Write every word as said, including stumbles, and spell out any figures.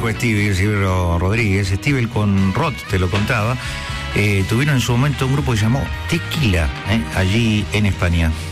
dijo Steve, Isidro Rodríguez. Steve con Rod, te lo contaba. Eh, tuvieron en su momento un grupo que se llamó Tequila, eh, allí en España.